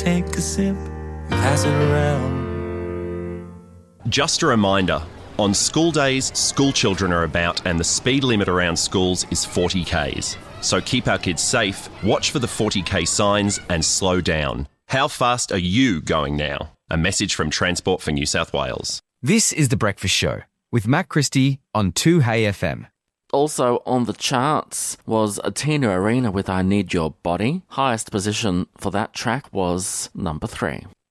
take a sip and pass it around. Just a reminder, on school days, school children are about and the speed limit around schools is 40 k's. So keep our kids safe, watch for the 40k signs and slow down. How fast are you going now? A message from Transport for New South Wales. This is The Breakfast Show with Matt Christie on 2HeyFM. Also on the charts was Tina Arena with I Need Your Body. Highest position for that track was number 3.